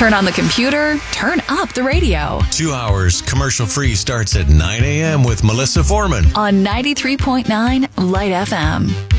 Turn on the computer, turn up the radio. 2 hours commercial-free starts at 9 a.m. with Melissa Foreman On 93.9 Light FM.